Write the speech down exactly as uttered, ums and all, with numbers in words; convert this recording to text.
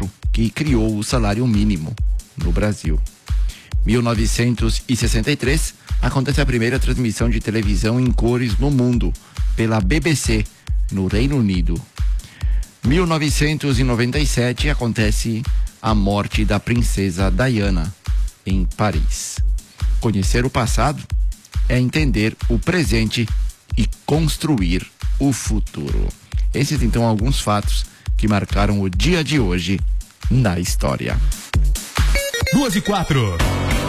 quatro, que criou o salário mínimo no Brasil. mil novecentos e sessenta e três, acontece a primeira transmissão de televisão em cores no mundo, pela B B C, no Reino Unido. mil novecentos e noventa e sete, acontece a morte da princesa Diana, em Paris. Conhecer o passado é entender o presente e construir o futuro. Esses, então, alguns fatos que marcaram o dia de hoje na história. Duas e quatro.